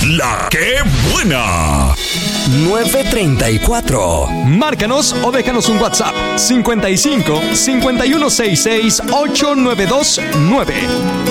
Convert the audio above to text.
La que buena. 934. Márcanos o déjanos un WhatsApp 55 5166 8929.